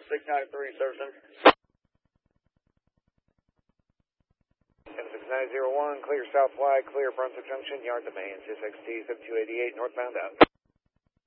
693, service center. 76901, clear south flag, clear Brunswick Junction, yard to main, CSXT 7288, northbound out.